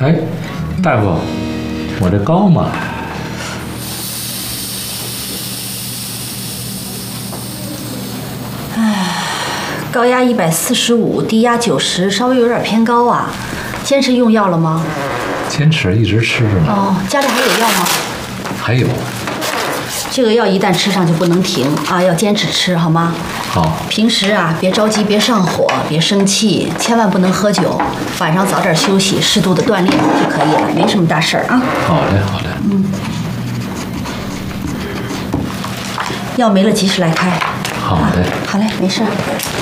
哎，大夫，我这高吗？ 高压145，低压90，稍微有点偏高啊。坚持用药了吗？ 坚持一直吃着呢。 哦，家里还有药吗？ 还有。 这个药一旦吃上就不能停啊，要坚持吃，好吗？ 好。 平时啊，别着急，别上火，别生气，千万不能喝酒。晚上早点休息，适度的锻炼就可以了，没什么大事儿啊。 好嘞，好嘞。 药没了及时来开。 好的。 好嘞，没事。